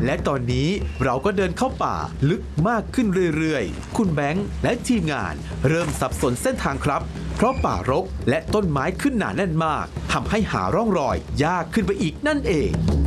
และตอนนี้เราก็เดินเข้าป่าลึกมากขึ้นเรื่อยๆคุณแบงค์และทีมงานเริ่มสับสนเส้นทางครับเพราะป่ารกและต้นไม้ขึ้นหนาแน่นมากทำให้หาร่องรอยยากขึ้นไปอีกนั่นเอง